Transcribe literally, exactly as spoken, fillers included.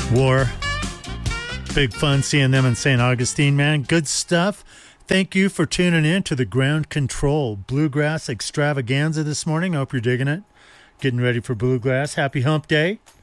War. Big fun seeing them in Saint Augustine, man. Good stuff. Thank you for tuning in to the Ground Control Bluegrass Extravaganza this morning. I hope you're digging it. Getting ready for Bluegrass. Happy Hump Day.